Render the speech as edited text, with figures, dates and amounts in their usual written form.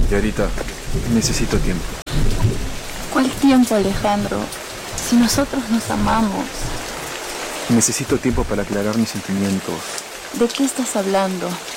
Y ahorita necesito tiempo. ¿Cuál tiempo, Alejandro? Si nosotros nos amamos. Necesito tiempo para aclarar mis sentimientos. ¿De qué estás hablando?